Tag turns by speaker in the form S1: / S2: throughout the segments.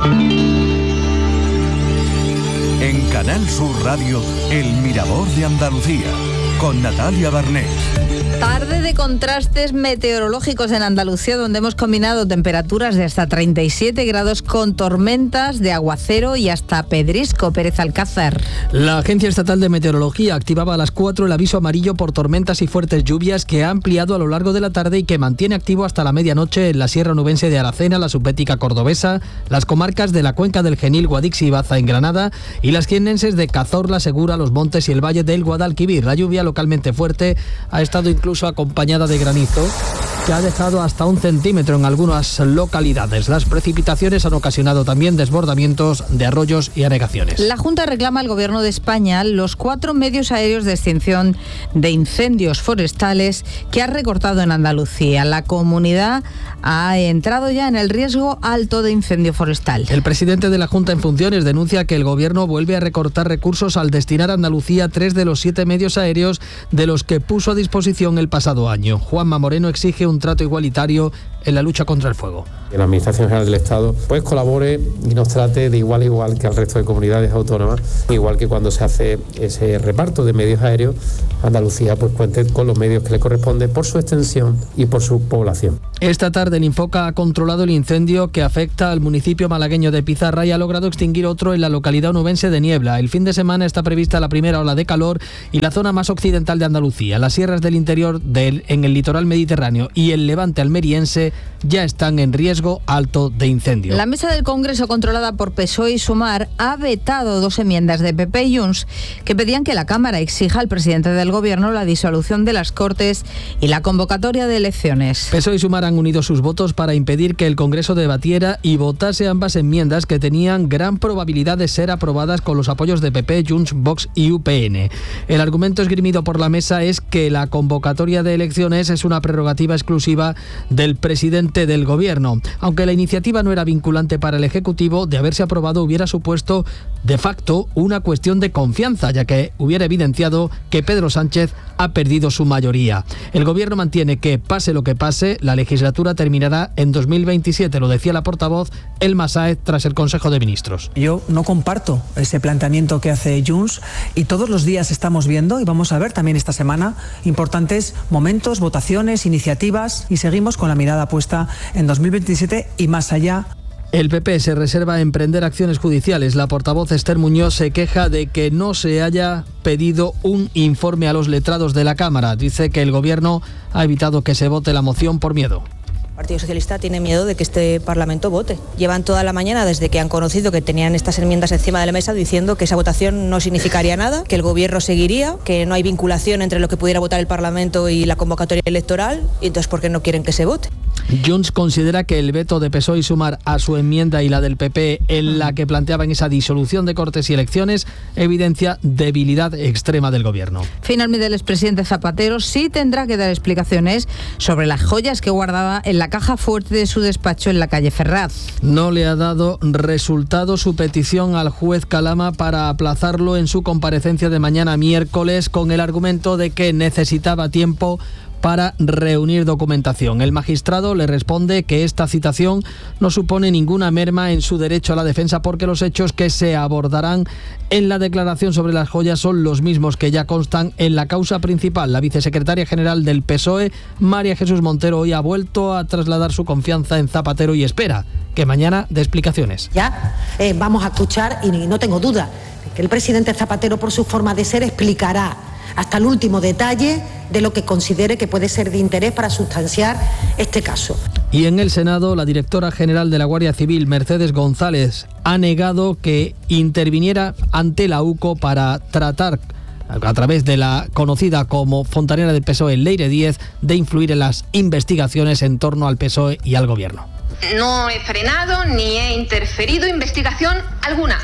S1: En Canal Sur Radio, El Mirador de Andalucía, con Natalia Barnés.
S2: Tarde de contrastes meteorológicos en Andalucía, donde hemos combinado temperaturas de hasta 37 grados con tormentas de aguacero y hasta pedrisco. Pérez Alcázar.
S3: La Agencia Estatal de Meteorología activaba a las 4 el aviso amarillo por tormentas y fuertes lluvias, que ha ampliado a lo largo de la tarde y que mantiene activo hasta la medianoche en la Sierra Onubense de Aracena, la Subbética cordobesa, las comarcas de la Cuenca del Genil, Guadix y Baza en Granada y las jiennenses de Cazorla, Segura, Los Montes y el Valle del Guadalquivir. La lluvia, localmente fuerte, ha estado incluso acompañada de granizo, que ha dejado hasta 1 centímetro en algunas localidades. Las precipitaciones han ocasionado también desbordamientos de arroyos y anegaciones.
S2: La Junta reclama al Gobierno de España los 4 medios aéreos de extinción de incendios forestales que ha recortado en Andalucía. La comunidad ha entrado ya en el riesgo alto de incendio forestal.
S3: El presidente de la Junta en funciones denuncia que el Gobierno vuelve a recortar recursos al destinar a Andalucía 3 de los 7 medios aéreos de los que puso a disposición el pasado año. Juanma Moreno exige un trato igualitario en la lucha contra el fuego.
S4: Que la Administración General del Estado pues colabore y nos trate de igual a igual que al resto de comunidades autónomas, igual que cuando se hace ese reparto de medios aéreos, Andalucía pues cuente con los medios que le corresponden por su extensión y por su población.
S3: Esta tarde el Infoca ha controlado el incendio que afecta al municipio malagueño de Pizarra y ha logrado extinguir otro en la localidad onubense de Niebla. El fin de semana está prevista la primera ola de calor y la zona más occidental de Andalucía, las sierras del interior en el litoral mediterráneo y el levante almeriense ya están en riesgo alto de incendio.
S2: La mesa del Congreso, controlada por PSOE y Sumar, ha vetado 2 enmiendas de PP y Junts que pedían que la Cámara exija al presidente del Gobierno la disolución de las Cortes y la convocatoria de elecciones.
S3: PSOE y Sumar han unido sus votos para impedir que el Congreso debatiera y votase ambas enmiendas que tenían gran probabilidad de ser aprobadas con los apoyos de PP, Junts, Vox y UPN. El argumento esgrimido por la mesa es que la convocatoria de elecciones es una prerrogativa exclusiva del presidente del Gobierno. Aunque la iniciativa no era vinculante para el Ejecutivo, de haberse aprobado hubiera supuesto de facto una cuestión de confianza, ya que hubiera evidenciado que Pedro Sánchez ha perdido su mayoría. El Gobierno mantiene que, pase lo que pase, la legislatura terminará en 2027, lo decía la portavoz Elma Sáez tras el Consejo de Ministros.
S5: Yo no comparto ese planteamiento que hace Junts y todos los días estamos viendo, y vamos a ver también esta semana, importantes momentos, votaciones, iniciativas, y seguimos con la mirada puesta en 2027 y más allá.
S3: El PP se reserva a emprender acciones judiciales. La portavoz Esther Muñoz se queja de que no se haya pedido un informe a los letrados de la Cámara. Dice que el Gobierno ha evitado que se vote la moción por miedo.
S6: El Partido Socialista tiene miedo de que este Parlamento vote. Llevan toda la mañana, desde que han conocido que tenían estas enmiendas encima de la mesa, diciendo que esa votación no significaría nada, que el Gobierno seguiría, que no hay vinculación entre lo que pudiera votar el Parlamento y la convocatoria electoral, y entonces ¿por qué no quieren que se vote?
S3: Junts considera que el veto de PSOE y Sumar a su enmienda y la del PP, en la que planteaban esa disolución de Cortes y elecciones, evidencia debilidad extrema del Gobierno.
S2: Finalmente, el expresidente Zapatero sí tendrá que dar explicaciones sobre las joyas que guardaba en la caja fuerte de su despacho en la calle Ferraz.
S3: No le ha dado resultado su petición al juez Calama para aplazarlo en su comparecencia de mañana miércoles, con el argumento de que necesitaba tiempo para reunir documentación. El magistrado le responde que esta citación no supone ninguna merma en su derecho a la defensa, porque los hechos que se abordarán en la declaración sobre las joyas son los mismos que ya constan en la causa principal. La vicesecretaria general del PSOE, María Jesús Montero, hoy ha vuelto a trasladar su confianza en Zapatero y espera que mañana dé explicaciones.
S7: Ya vamos a escuchar, y no tengo duda que el presidente Zapatero, por su forma de ser, explicará hasta el último detalle de lo que considere que puede ser de interés para sustanciar este caso.
S3: Y en el Senado, la directora general de la Guardia Civil, Mercedes González, ha negado que interviniera ante la UCO para tratar, a través de la conocida como fontanera del PSOE, Leire Díez, de influir en las investigaciones en torno al PSOE y al Gobierno.
S8: No he frenado ni he interferido investigación alguna.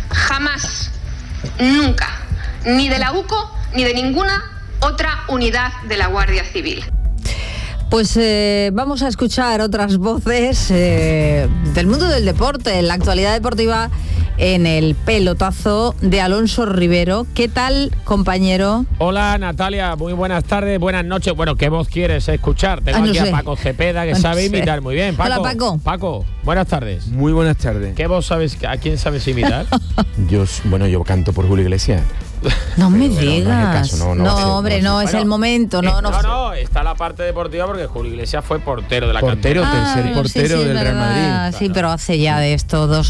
S8: Jamás. Nunca. Ni de la UCO ni de ninguna otra unidad de la Guardia Civil.
S2: Pues vamos a escuchar otras voces del mundo del deporte. La actualidad deportiva en el pelotazo de Alonso Rivero. ¿Qué tal, compañero?
S9: Hola, Natalia, muy buenas tardes, buenas noches. Bueno, ¿qué voz quieres escuchar? Tengo aquí a Paco Cepeda, que sabe imitar muy bien. Paco,
S2: hola, Paco.
S9: Paco, buenas tardes.
S10: Muy buenas tardes.
S9: ¿Qué voz sabes? ¿A quién sabes imitar?
S10: Yo canto por Julio Iglesias.
S2: No me digas.
S10: No,
S2: hombre, no es el momento.
S9: No, está la parte deportiva porque Julio Iglesias fue portero de la
S10: cantera. Tercer portero del Real Madrid.
S2: Sí, pero hace ya de esto dos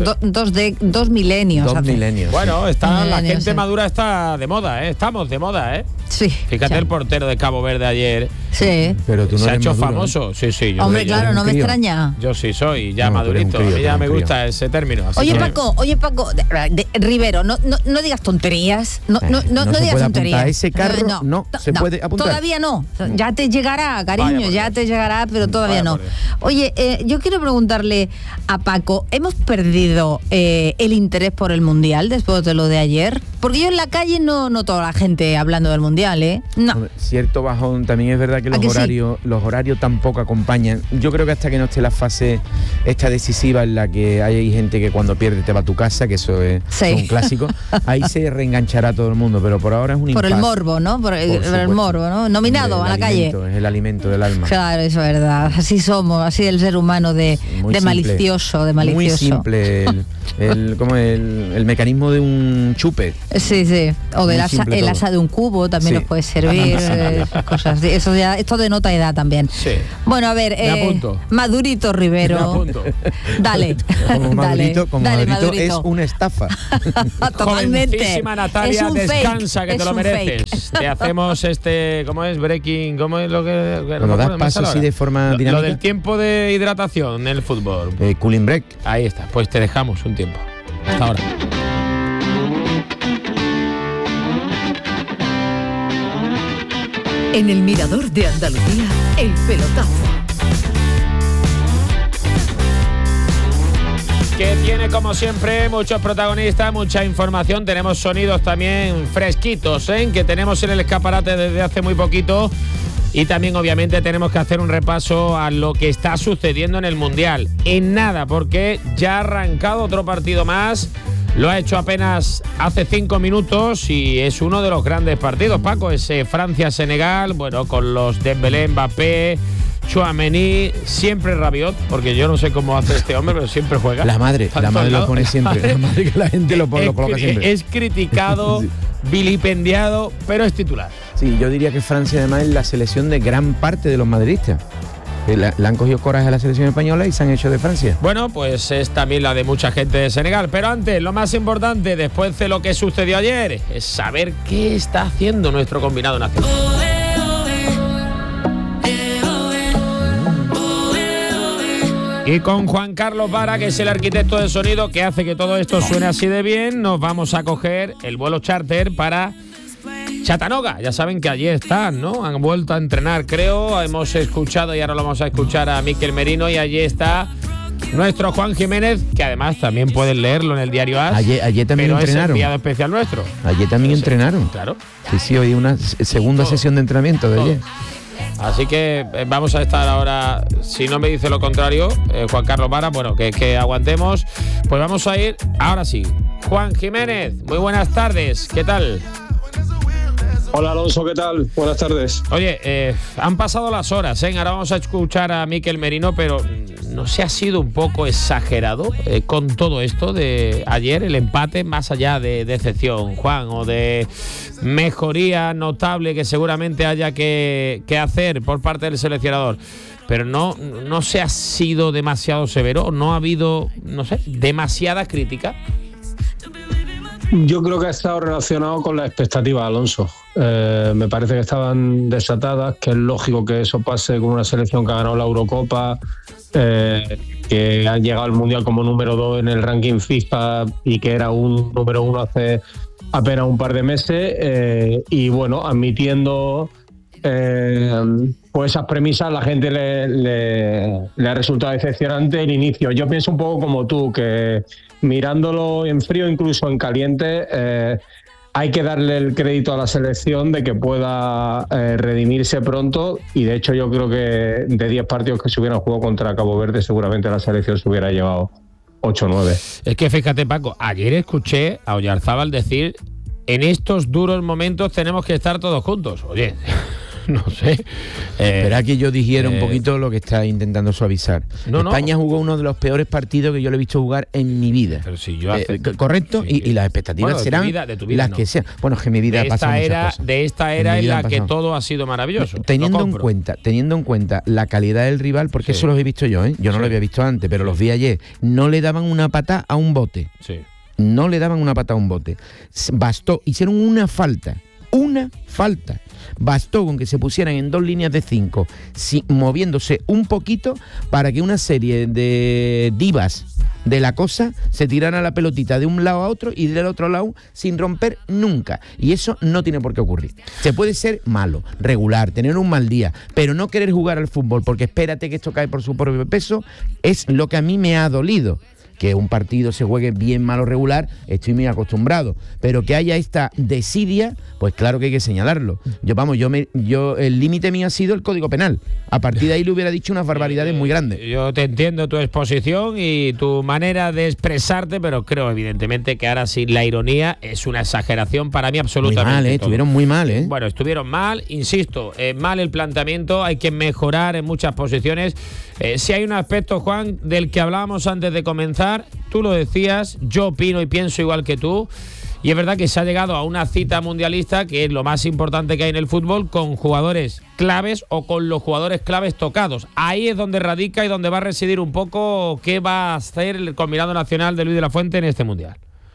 S2: milenios.
S10: 2 milenios.
S9: Bueno, la gente madura está de moda, ¿eh? Estamos de moda, ¿eh?
S2: Sí.
S9: Fíjate el portero de Cabo Verde ayer.
S2: Sí.
S10: Pero tú no
S9: se ha hecho
S10: maduro,
S9: famoso. Sí.
S2: Hombre, claro, no me extraña.
S9: Yo sí soy ya madurito. A mí ya me gusta ese término.
S2: Oye, Paco, Rivero, no digas tonterías. No digas tonterías.
S10: A ese carro no se puede apuntar.
S2: Todavía no. Ya te llegará, cariño, ya te llegará, pero todavía no. Oye, yo quiero preguntarle a Paco, ¿hemos perdido el interés por el Mundial después de lo de ayer? Porque yo en la calle no noto a la gente hablando del Mundial, ¿eh? No.
S10: Hombre, cierto bajón, también es verdad que los horarios tampoco acompañan. Yo creo que hasta que no esté la fase esta decisiva en la que hay gente que cuando pierde te va a tu casa, que eso es un clásico, ahí se reenganchará todo el mundo, pero por ahora es un impasse.
S2: Por el morbo, ¿no? Por el morbo, ¿no? Nominado a la calle.
S10: Es el alimento del alma.
S2: Claro, eso es verdad. Así somos, así el ser humano de malicioso.
S10: Muy simple. El mecanismo de un chupe.
S2: Sí. O del el asa de un cubo también nos puede servir. Cosas. Esto denota edad también.
S9: Sí.
S2: Bueno, a ver, Madurito Rivero.
S9: Me apunto.
S2: Dale.
S10: Como Madurito es una estafa.
S2: Totalmente.
S9: Jovencísima Natalia, descansa, que te lo mereces. Te hacemos ¿cómo es? Breaking, ¿cómo es lo que?
S10: Cuando das pasos así de forma dinámica.
S9: Lo del tiempo de hidratación en el fútbol.
S10: Cooling break.
S9: Ahí está, pues te dejamos un tiempo. Hasta ahora.
S11: En el Mirador de Andalucía, el pelotazo.
S9: Que tiene, como siempre, muchos protagonistas, mucha información. Tenemos sonidos también fresquitos, que tenemos en el escaparate desde hace muy poquito. Y también, obviamente, tenemos que hacer un repaso a lo que está sucediendo en el Mundial. En nada, porque ya ha arrancado otro partido más. Lo ha hecho apenas hace 5 minutos y es uno de los grandes partidos, Paco. Es Francia-Senegal, bueno, con los Dembélé, Mbappé, Tchouaméni, siempre Rabiot, porque yo no sé cómo hace este hombre, pero siempre juega.
S10: La madre lo pone siempre. La madre que la gente lo coloca siempre.
S9: Es criticado, vilipendiado, pero es titular.
S10: Sí, yo diría que Francia además es la selección de gran parte de los madridistas. Le han cogido coraje a la selección española y se han hecho de Francia.
S9: Bueno, pues es también la de mucha gente de Senegal. Pero antes, lo más importante, después de lo que sucedió ayer, es saber qué está haciendo nuestro combinado nacional. Y con Juan Carlos Vara, que es el arquitecto de sonido que hace que todo esto suene así de bien, nos vamos a coger el vuelo charter para Chattanooga. Ya saben que allí están, ¿no? Han vuelto a entrenar, creo. Hemos escuchado y ahora lo vamos a escuchar a Mikel Merino, y allí está nuestro Juan Jiménez, que además también pueden leerlo en el diario AS.
S10: Ayer también
S9: pero
S10: entrenaron.
S9: Es enviado especial nuestro.
S10: Ayer también entrenaron.
S9: Claro.
S10: Sí, hoy una segunda sesión de entrenamiento de ayer.
S9: Así que vamos a estar ahora, si no me dice lo contrario, Juan Carlos Vara, bueno, que aguantemos. Pues vamos a ir, ahora sí. Juan Jiménez, muy buenas tardes, ¿qué tal?
S12: Hola Alonso, ¿qué tal? Buenas tardes.
S9: Oye, han pasado las horas, Ahora vamos a escuchar a Mikel Merino, pero ¿no se ha sido un poco exagerado con todo esto de ayer, el empate, más allá de decepción, Juan, o de mejoría notable que seguramente haya que hacer por parte del seleccionador? Pero no se ha sido demasiado severo, no ha habido, no sé, demasiada crítica.
S12: Yo creo que ha estado relacionado con las expectativas, Alonso. Me parece que estaban desatadas, que es lógico que eso pase con una selección que ha ganado la Eurocopa, que ha llegado al Mundial como número 2 en el ranking FIFA y que era un número 1 hace apenas un par de meses. Y bueno, admitiendo pues esas premisas, la gente le ha resultado decepcionante el inicio. Yo pienso un poco como tú, que mirándolo en frío, incluso en caliente, hay que darle el crédito a la selección de que pueda redimirse pronto, y de hecho yo creo que de 10 partidos que se hubieran jugado contra Cabo Verde seguramente la selección se hubiera llevado 8-9.
S9: Es que fíjate, Paco, ayer escuché a Oyarzábal decir: en estos duros momentos tenemos que estar todos juntos. Oye, no sé.
S10: Pero aquí yo digiera un poquito lo que está intentando suavizar. España jugó uno de los peores partidos que yo le he visto jugar en mi vida.
S9: Pero si yo
S10: correcto, sí. y las expectativas serán las que sean. Bueno, es que mi vida ha pasado muchas cosas.
S9: De esta era en la que todo ha sido maravilloso.
S10: Teniendo en cuenta la calidad del rival, porque eso los he visto yo, yo no lo había visto antes, pero los vi ayer. No le daban una pata a un bote.
S9: Sí.
S10: No le daban una pata a un bote. Bastó, hicieron una falta. Bastó con que se pusieran en 2 líneas de 5, moviéndose un poquito, para que una serie de divas de la cosa se tiraran la pelotita de un lado a otro y del otro lado sin romper nunca. Y eso no tiene por qué ocurrir. Se puede ser malo, regular, tener un mal día, pero no querer jugar al fútbol porque espérate que esto cae por su propio peso, es lo que a mí me ha dolido. Que un partido se juegue bien, mal o regular, estoy muy acostumbrado. Pero que haya esta desidia, pues claro que hay que señalarlo. El límite mío ha sido el Código Penal. A partir de ahí le hubiera dicho unas barbaridades muy grandes.
S9: Yo te entiendo tu exposición y tu manera de expresarte, pero creo evidentemente que ahora sí la ironía es una exageración para mí absolutamente.
S10: Muy mal, estuvieron muy mal,
S9: Bueno, estuvieron mal, insisto, mal el planteamiento, hay que mejorar en muchas posiciones. Si hay un aspecto, Juan, del que hablábamos antes de comenzar, tú lo decías, yo opino y pienso igual que tú, y es verdad que se ha llegado a una cita mundialista que es lo más importante que hay en el fútbol, con jugadores claves o con los jugadores claves tocados. Ahí es donde radica y donde va a residir un poco qué va a hacer el combinado nacional de Luis de la Fuente en este mundial.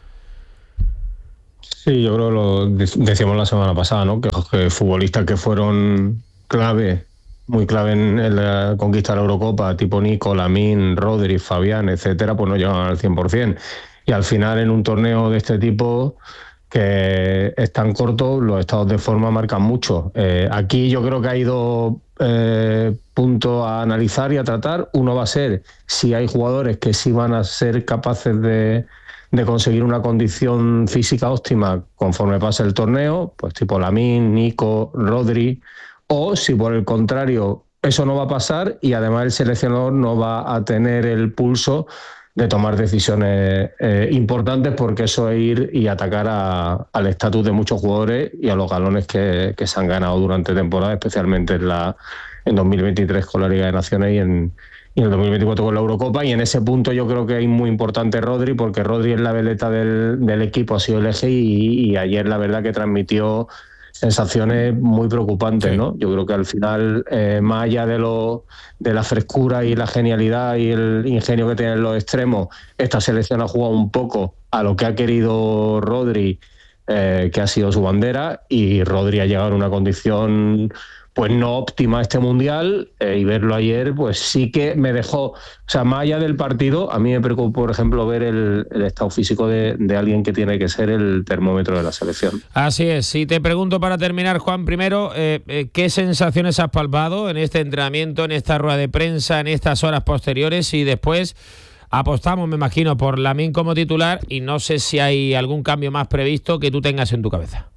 S12: Sí, yo creo que lo decíamos la semana pasada, ¿no? Que futbolistas que fueron muy clave en la conquista de la Eurocopa, tipo Nico, Lamine, Rodri, Fabián, etcétera, pues no llegan al 100%. Y al final, en un torneo de este tipo, que es tan corto, los estados de forma marcan mucho. Aquí yo creo que hay 2 puntos a analizar y a tratar. Uno va a ser si hay jugadores que sí van a ser capaces de conseguir una condición física óptima conforme pase el torneo, pues tipo Lamine, Nico, Rodri, o si por el contrario eso no va a pasar y además el seleccionador no va a tener el pulso de tomar decisiones importantes, porque eso es ir y atacar al estatus de muchos jugadores y a los galones que se han ganado durante temporada, especialmente en 2023 con la Liga de Naciones y en el 2024 con la Eurocopa. Y en ese punto yo creo que es muy importante Rodri, porque Rodri es la veleta del equipo, ha sido el eje y ayer la verdad que transmitió sensaciones muy preocupantes, ¿no? Yo creo que al final, más allá de la frescura y la genialidad y el ingenio que tienen los extremos, esta selección ha jugado un poco a lo que ha querido Rodri, que ha sido su bandera, y Rodri ha llegado en una condición pues no óptima este mundial, y verlo ayer pues sí que me dejó, o sea, más allá del partido, a mí me preocupó, por ejemplo, ver el estado físico de alguien que tiene que ser el termómetro de la selección.
S9: Así es. Si te pregunto para terminar, Juan, primero, ¿qué sensaciones has palpado en este entrenamiento, en esta rueda de prensa, en estas horas posteriores? Y después apostamos, me imagino, por Lamine como titular, y no sé si hay algún cambio más previsto que tú tengas en tu cabeza.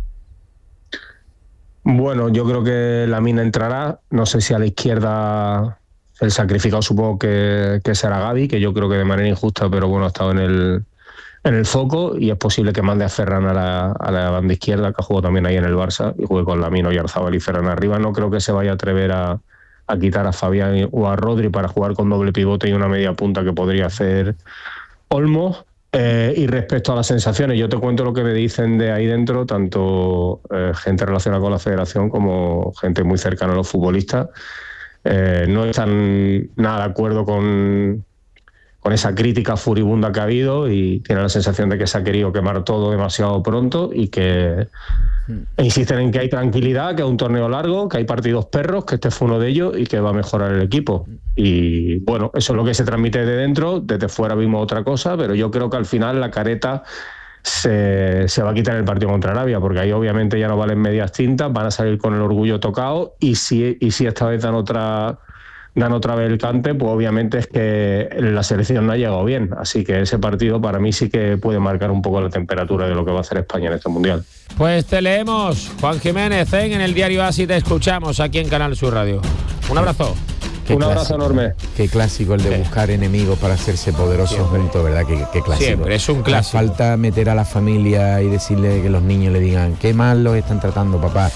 S12: Bueno, yo creo que Lamine entrará. No sé si a la izquierda el sacrificado supongo que será Gavi, que yo creo que de manera injusta, pero bueno, ha estado en el foco, y es posible que mande a Ferran a la banda izquierda, que ha jugado también ahí en el Barça, y juegue con Lamine, Oyarzábal y Ferran arriba. No creo que se vaya a atrever a quitar a Fabián o a Rodri para jugar con doble pivote y una media punta que podría hacer Olmo. Y respecto a las sensaciones, yo te cuento lo que me dicen de ahí dentro, tanto gente relacionada con la federación como gente muy cercana a los futbolistas. No están nada de acuerdo con esa crítica furibunda que ha habido, y tienen la sensación de que se ha querido quemar todo demasiado pronto, y que insisten en que hay tranquilidad, que es un torneo largo, que hay partidos perros, que este fue uno de ellos y que va a mejorar el equipo. Y bueno, eso es lo que se transmite de dentro. Desde fuera vimos otra cosa, pero yo creo que al final la careta se va a quitar en el partido contra Arabia, porque ahí obviamente ya no valen medias tintas, van a salir con el orgullo tocado, y si esta vez dan otra vez el cante, pues obviamente es que la selección no ha llegado bien. Así que ese partido para mí sí que puede marcar un poco la temperatura de lo que va a hacer España en este Mundial.
S9: Pues te leemos, Juan Jiménez, en el diario AS, y te escuchamos aquí en Canal Sur Radio. Un abrazo.
S12: Un abrazo enorme.
S10: Qué clásico el de buscar enemigos para hacerse poderosos juntos, ¿verdad? Qué clásico.
S9: Siempre, es un clásico.
S10: Falta meter a la familia y decirle que los niños le digan, qué mal los están tratando, papá.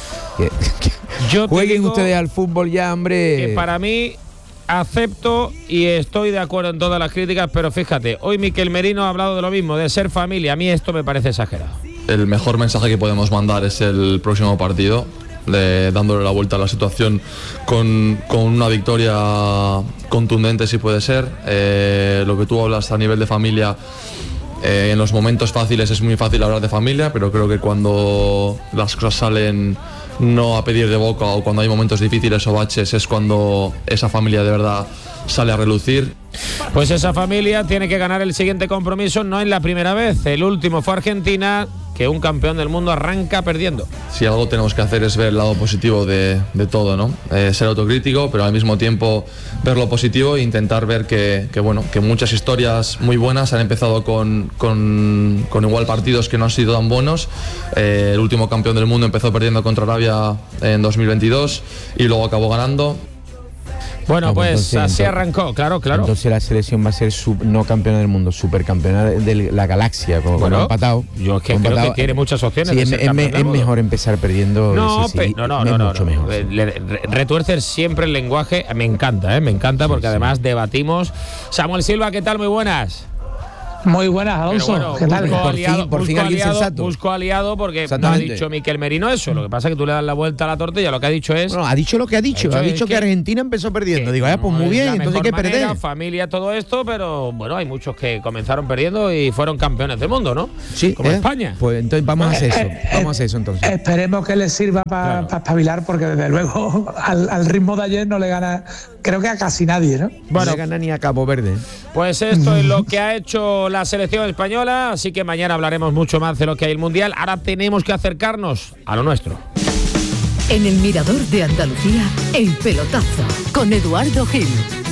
S10: Jueguen ustedes al fútbol ya, hombre.
S9: Que para mí... acepto y estoy de acuerdo en todas las críticas, pero fíjate, hoy Miquel Merino ha hablado de lo mismo, de ser familia. A mí esto me parece exagerado.
S13: El mejor mensaje que podemos mandar es el próximo partido, dándole la vuelta a la situación con una victoria contundente, si puede ser. Lo que tú hablas a nivel de familia, en los momentos fáciles es muy fácil hablar de familia, pero creo que cuando las cosas salen no a pedir de boca o cuando hay momentos difíciles o baches es cuando esa familia de verdad sale a relucir.
S9: Pues esa familia tiene que ganar el siguiente compromiso, no en la primera vez. El último fue Argentina, que un campeón del mundo arranca perdiendo.
S13: Si algo tenemos que hacer es ver el lado positivo de todo, ¿no? Ser autocrítico, pero al mismo tiempo ver lo positivo e intentar ver que muchas historias muy buenas han empezado con igual partidos que no han sido tan buenos. El último campeón del mundo empezó perdiendo contra Arabia en 2022 y luego acabó ganando.
S9: Bueno, pues así arrancó, claro.
S10: Entonces la selección va a ser no campeona del mundo, supercampeona de la galaxia, como bueno, empatado.
S9: Yo es que creo que tiene muchas opciones.
S10: Sí, es mejor empezar perdiendo.
S9: No,
S10: mucho mejor.
S9: Retuercer siempre el lenguaje, me encanta porque además debatimos. Samuel Silva, ¿qué tal? Muy buenas.
S14: Muy buenas, Alonso. Bueno, ¿qué tal?
S10: Por fin alguien sensato.
S9: Busco aliado porque no ha dicho Miquel Merino eso. Lo que pasa es que tú le das la vuelta a la tortilla. Lo que ha dicho es...
S10: No, ha dicho lo que ha dicho. Ha dicho que Argentina empezó perdiendo. Digo, pues muy bien, entonces ¿qué perder?
S9: Familia, todo esto, pero bueno, hay muchos que comenzaron perdiendo y fueron campeones del mundo, ¿no?
S10: Sí.
S9: Como España.
S10: Pues entonces vamos a hacer eso. Vamos a hacer eso entonces.
S14: Esperemos que les sirva para espabilar, porque desde luego al ritmo de ayer no le gana, creo que a casi nadie, ¿no?
S10: Bueno, no le gana ni a Cabo Verde.
S9: Pues esto es lo que ha hecho la selección española, así que mañana hablaremos mucho más de lo que hay en el Mundial. Ahora tenemos que acercarnos a lo nuestro.
S11: En el Mirador de Andalucía, El Pelotazo, con Eduardo Gil.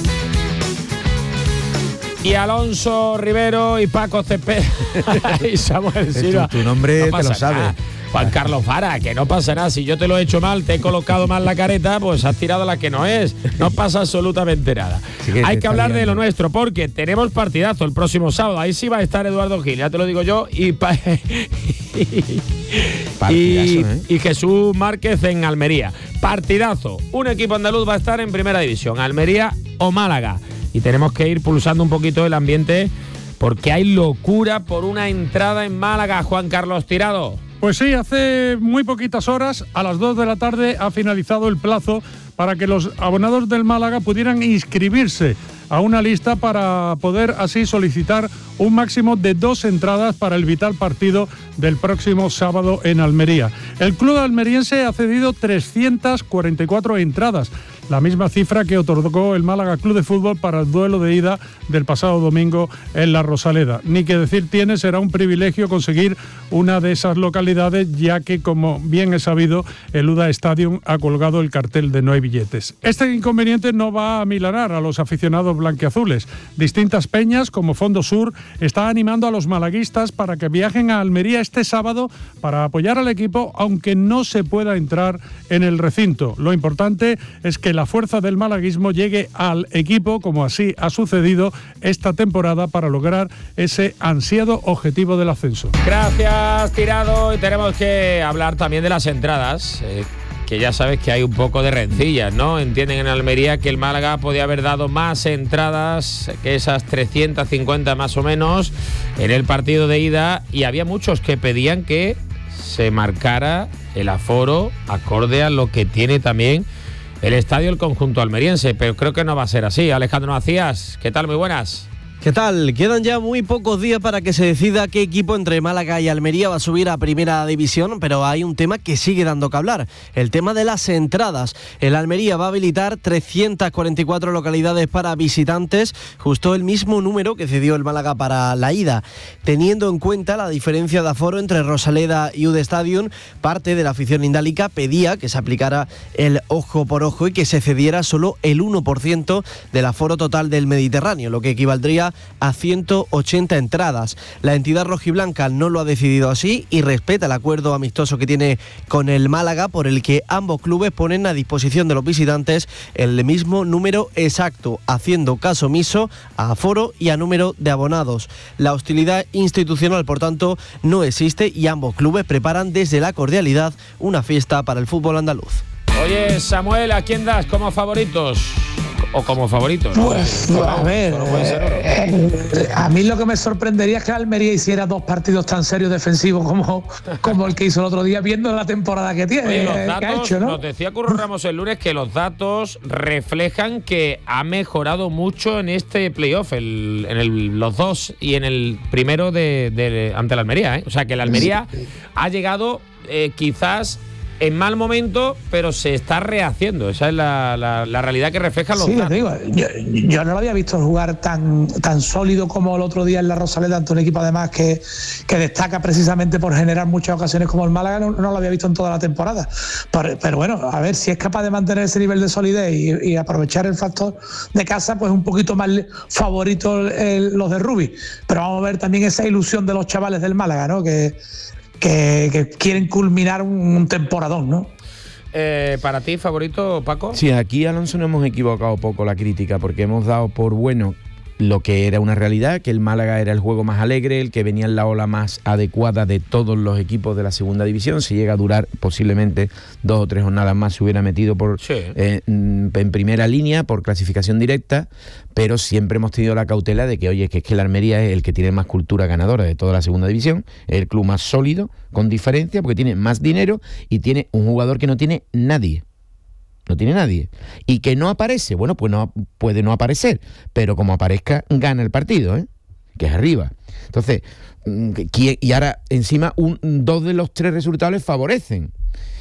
S9: Y Alonso Rivero y Paco Cepeda y Samuel Silva.
S10: Tu nombre no te lo sabes.
S9: Juan Carlos Fara, que no pasa nada. Si yo te lo he hecho mal, te he colocado mal la careta, pues has tirado la que no es. No pasa absolutamente nada. Hay que hablar de lo nuestro, porque tenemos partidazo el próximo sábado. Ahí sí va a estar Eduardo Gil, ya te lo digo yo. Y Jesús Márquez en Almería. Partidazo. Un equipo andaluz va a estar en primera división, Almería o Málaga. Y tenemos que ir pulsando un poquito el ambiente, porque hay locura por una entrada en Málaga. Juan Carlos Tirado.
S15: Pues sí, hace muy poquitas horas, a las 2 de la tarde, ha finalizado el plazo para que los abonados del Málaga pudieran inscribirse a una lista para poder así solicitar un máximo de 2 entradas para el vital partido del próximo sábado en Almería. El club almeriense ha cedido 344 entradas, la misma cifra que otorgó el Málaga Club de Fútbol para el duelo de ida del pasado domingo en La Rosaleda. Ni que decir tiene, será un privilegio conseguir una de esas localidades, ya que, como bien es sabido, el UDA Stadium ha colgado el cartel de no hay billetes. Este inconveniente no va a amilanar a los aficionados blanquiazules. Distintas peñas, como Fondo Sur, están animando a los malaguistas para que viajen a Almería este sábado para apoyar al equipo, aunque no se pueda entrar en el recinto. Lo importante es que la fuerza del malaguismo llegue al equipo, como así ha sucedido esta temporada, para lograr ese ansiado objetivo del ascenso.
S9: Gracias, Tirado. Y tenemos que hablar también de las entradas, que ya sabes que hay un poco de rencillas, ¿no? Entienden en Almería que el Málaga podía haber dado más entradas que esas 350 más o menos en el partido de ida, y había muchos que pedían que se marcara el aforo acorde a lo que tiene también el estadio, el conjunto almeriense, pero creo que no va a ser así. Alejandro Macías, ¿qué tal? Muy buenas.
S16: ¿Qué tal? Quedan ya muy pocos días para que se decida qué equipo entre Málaga y Almería va a subir a primera división, pero hay un tema que sigue dando que hablar, el tema de las entradas. El Almería va a habilitar 344 localidades para visitantes, justo el mismo número que cedió el Málaga para la ida. Teniendo en cuenta la diferencia de aforo entre Rosaleda y UD Stadium, parte de la afición indálica pedía que se aplicara el ojo por ojo y que se cediera solo el 1% del aforo total del Mediterráneo, lo que equivaldría limita a 180 entradas. La entidad rojiblanca no lo ha decidido así y respeta el acuerdo amistoso que tiene con el Málaga, por el que ambos clubes ponen a disposición de los visitantes el mismo número exacto, haciendo caso omiso a aforo y a número de abonados. La hostilidad institucional, por tanto, no existe y ambos clubes preparan desde la cordialidad una fiesta para el fútbol andaluz.
S9: Oye, Samuel, ¿a quién das como favoritos? O como favoritos.
S14: Pues, a ver, a mí lo que me sorprendería es que Almería hiciera 2 partidos tan serios defensivos como el que hizo el otro día, viendo la temporada que tiene.
S9: Oye, los datos,
S14: que ha hecho, ¿no?
S9: Nos decía Curro Ramos el lunes que los datos reflejan que ha mejorado mucho en este playoff, los 2 y en el primero ante la Almería, ¿eh? O sea que la Almería ha llegado quizás en mal momento, pero se está rehaciendo. Esa es la realidad que reflejan los datos.
S14: Te digo, yo no lo había visto jugar tan sólido como el otro día en la Rosaleda, ante un equipo además que destaca precisamente por generar muchas ocasiones como el Málaga. No lo había visto en toda la temporada. Pero bueno, a ver si es capaz de mantener ese nivel de solidez y aprovechar el factor de casa, pues un poquito más favorito los de Rubi. Pero vamos a ver también esa ilusión de los chavales del Málaga, ¿no? Que quieren culminar un temporadón, ¿no?
S9: ¿Para ti, favorito, Paco?
S10: Sí, aquí, Alonso, no hemos equivocado poco la crítica, porque hemos dado por bueno lo que era una realidad, que el Málaga era el juego más alegre, el que venía en la ola más adecuada de todos los equipos de la segunda división. Si llega a durar posiblemente 2 o 3 jornadas más, se hubiera metido en primera línea por clasificación directa, pero siempre hemos tenido la cautela de que, oye, que es que la Almería es el que tiene más cultura ganadora de toda la segunda división, es el club más sólido, con diferencia, porque tiene más dinero y tiene un jugador que no tiene nadie. No tiene nadie. Y que no aparece, bueno, pues no puede no aparecer, pero como aparezca, gana el partido, que es arriba. Entonces, y ahora encima 2 de los 3 resultados les favorecen.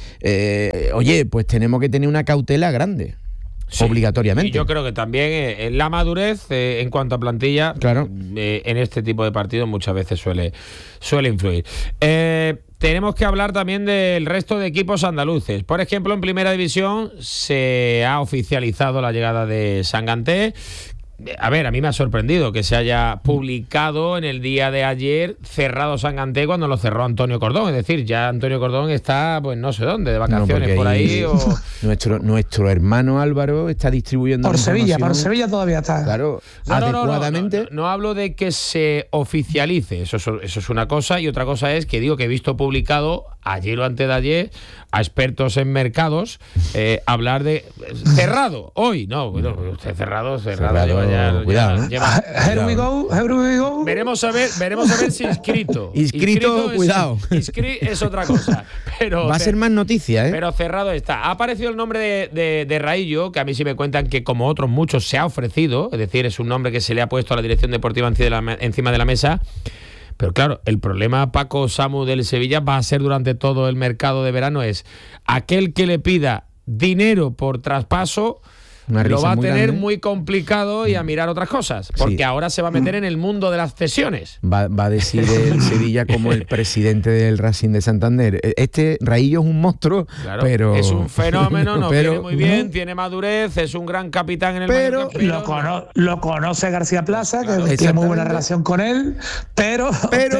S10: Oye, pues tenemos que tener una cautela grande. Sí, obligatoriamente.
S9: Y yo creo que también la madurez en cuanto a plantilla, claro, en este tipo de partidos muchas veces suele influir. Tenemos que hablar también del resto de equipos andaluces. Por ejemplo, en Primera División se ha oficializado la llegada de Sanganté. A ver, a mí me ha sorprendido que se haya publicado en el día de ayer cerrado Sanganté cuando lo cerró Antonio Cordón. Es decir, ya Antonio Cordón está, pues no sé dónde, de vacaciones por ahí.
S10: Nuestro hermano Álvaro está distribuyendo
S14: por Sevilla todavía está.
S10: Claro, adecuadamente.
S9: No hablo de que se oficialice, eso es una cosa, y otra cosa es que digo que he visto publicado ayer o antes de ayer a expertos en mercados hablar de cerrado hoy. No, bueno, usted cerrado
S10: ya, cuidado, ¿no?
S14: Here we go.
S9: Veremos a ver si inscrito.
S10: Cuidado.
S9: Es otra cosa. Pero
S10: va a ser más noticia, ¿eh?
S9: Pero cerrado está. Ha aparecido el nombre de Raillo, que a mí sí me cuentan que como otros muchos se ha ofrecido, es decir, es un nombre que se le ha puesto a la dirección deportiva encima de la mesa. Pero claro, el problema, Paco, Samu, del Sevilla va a ser durante todo el mercado de verano es aquel que le pida dinero por traspaso lo va a tener muy complicado y a mirar otras cosas, porque ahora se va a meter en el mundo de las cesiones.
S10: Va a decir el Sevilla como el presidente del Racing de Santander. Este Raillo es un monstruo,
S9: claro,
S10: pero
S9: es un fenómeno, viene muy bien, tiene madurez, es un gran capitán en el
S14: Mallorca, lo conoce García Plaza, que tiene muy buena relación con él, pero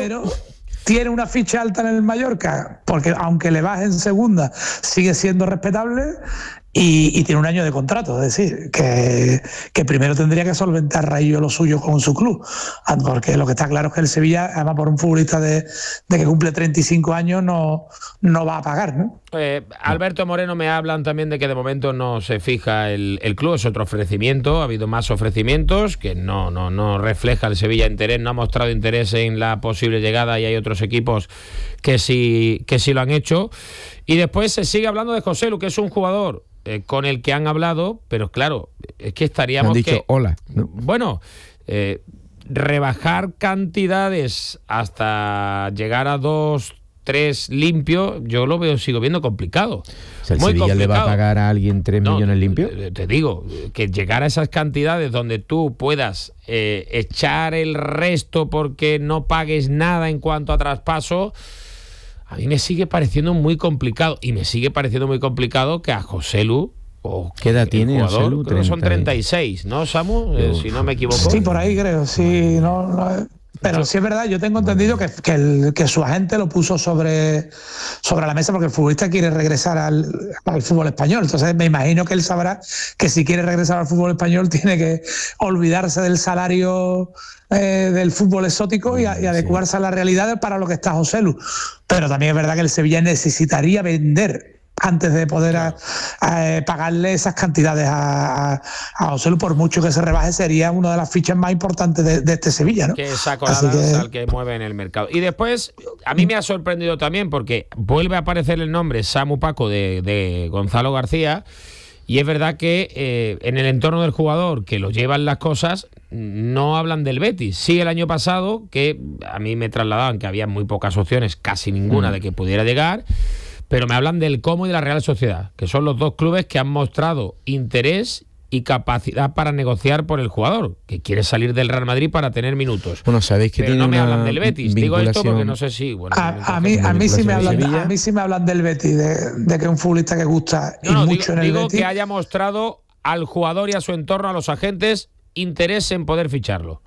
S14: tiene una ficha alta en el Mallorca, porque aunque le baje en segunda, sigue siendo respetable. Y tiene un año de contrato, es decir, que primero tendría que solventar Raillo lo suyo con su club, porque lo que está claro es que el Sevilla, además por un futbolista de que cumple 35 años, no va a pagar, ¿no?
S9: Alberto Moreno me hablan también de que de momento no se fija el club, es otro ofrecimiento, ha habido más ofrecimientos, que no refleja el Sevilla interés, no ha mostrado interés en la posible llegada y hay otros equipos que sí lo han hecho. Y después se sigue hablando de Joselu, que es un jugador con el que han hablado, pero claro, es que estaríamos...
S10: Han dicho hola, ¿no?
S9: Bueno, rebajar cantidades hasta llegar a 2, 3 limpio, yo sigo viendo complicado.
S10: O sea, ¿el Sevilla le va a pagar a alguien 3 millones limpios?
S9: Te digo, que llegar a esas cantidades donde tú puedas echar el resto porque no pagues nada en cuanto a traspaso, a mí me sigue pareciendo muy complicado. Y me sigue pareciendo muy complicado que a Joselu
S10: ¿Qué edad tiene Joselu?
S9: Creo que son 36, ¿no, Samu? Si no me equivoco.
S14: Sí, por ahí creo, sí. Pero sí es verdad, yo tengo entendido que su agente lo puso sobre la mesa porque el futbolista quiere regresar al fútbol español. Entonces me imagino que él sabrá que si quiere regresar al fútbol español tiene que olvidarse del salario del fútbol exótico y adecuarse a la realidad para lo que está Joselu. Pero también es verdad que el Sevilla necesitaría vender antes de poder pagarle esas cantidades a Joselu. Por mucho que se rebaje, sería una de las fichas más importantes de este Sevilla, ¿no?
S9: Que saco al que mueve en el mercado. Y después, a mí me ha sorprendido también porque vuelve a aparecer el nombre Samu Paco de Gonzalo García, y es verdad que en el entorno del jugador que lo llevan las cosas no hablan del Betis. Sí, el año pasado, que a mí me trasladaban que había muy pocas opciones, casi ninguna de que pudiera llegar, pero me hablan del Como y de la Real Sociedad, que son los dos clubes que han mostrado interés y capacidad para negociar por el jugador, que quiere salir del Real Madrid para tener minutos.
S10: Bueno, sabéis que
S9: pero
S10: tiene
S9: no me
S10: una
S9: hablan del Betis. Digo esto porque no sé si... Bueno,
S14: a mí sí me hablan del Betis, de que es un futbolista que gusta mucho en el Betis.
S9: Digo que haya mostrado al jugador y a su entorno, a los agentes, interés en poder ficharlo.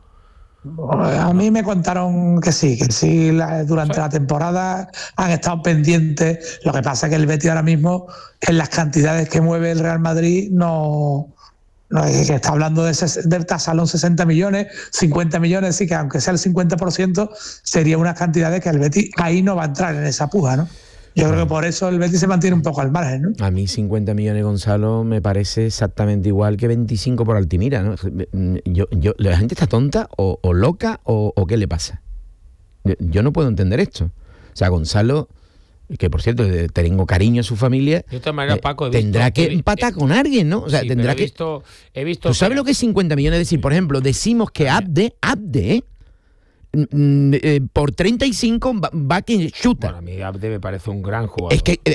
S14: A mí me contaron que sí, durante la temporada han estado pendientes. Lo que pasa es que el Betis ahora mismo, en las cantidades que mueve el Real Madrid, no es que está hablando de tasalón 60 millones, 50 millones, sí que aunque sea el 50%, sería unas cantidades que el Betis ahí no va a entrar en esa puja, ¿no? Yo creo que por eso el Betis se mantiene un poco al margen, ¿no?
S10: A mí 50 millones, Gonzalo, me parece exactamente igual que 25 por Altimira, ¿no? ¿La gente está tonta o loca o qué le pasa? Yo no puedo entender esto. O sea, Gonzalo, que por cierto tengo cariño a su familia,
S9: de todas maneras, Paco,
S10: tendrá que empatar con alguien, ¿no? O sea,
S9: sí,
S10: tendrá que...
S9: He visto
S10: ¿Tú sabes lo que es 50 millones? Es decir, por ejemplo, decimos que Abde, por 35 va que chuta.
S9: Bueno, a mí Abde me parece un gran jugador.
S10: Es que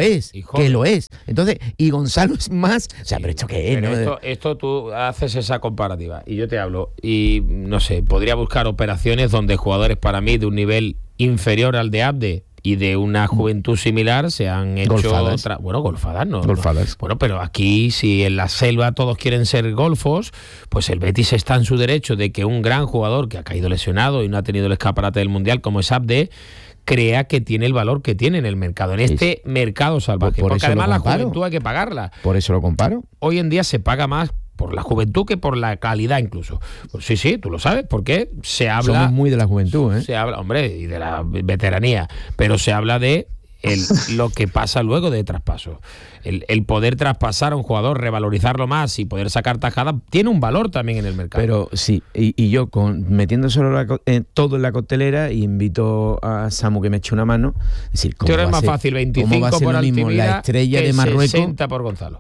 S10: lo es. Entonces, y Gonzalo es más... O sea, pero ¿esto qué es?
S9: ¿No? Esto tú haces esa comparativa y yo te hablo y, no sé, podría buscar operaciones donde jugadores para mí de un nivel inferior al de Abde y de una juventud similar se han hecho
S10: golfadas.
S9: Golfadas, ¿no?
S10: Golfadas.
S9: Bueno, pero aquí, si en la selva todos quieren ser golfos, pues el Betis está en su derecho de que un gran jugador que ha caído lesionado y no ha tenido el escaparate del Mundial como es Abde, crea que tiene el valor que tiene en el mercado, en este mercado salvaje. Porque además la juventud hay que pagarla.
S10: Por eso lo comparo.
S9: Hoy en día se paga más por la juventud que por la calidad incluso. Pues sí, tú lo sabes, porque se habla...
S10: Somos muy de la juventud, ¿eh?
S9: Se habla, hombre, y de la veteranía, pero se habla de lo que pasa luego de traspaso. El poder traspasar a un jugador, revalorizarlo más y poder sacar tajadas, tiene un valor también en el mercado.
S10: Pero sí, y yo metiendo solo todo en la costelera, y invito a Samu que me eche una mano. Es decir,
S9: ¿cómo es más fácil 25 por Altimira,
S10: la estrella de Marruecos,
S9: 60 por Gonzalo?